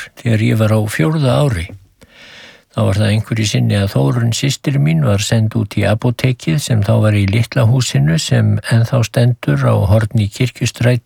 þegar ég var á 4. ári. Þá var það einhverju sinni að Þórunn systir mín var send út í apótekið sem þá var í litla húsinu sem ennþá stendur á horni Kirkjustrætis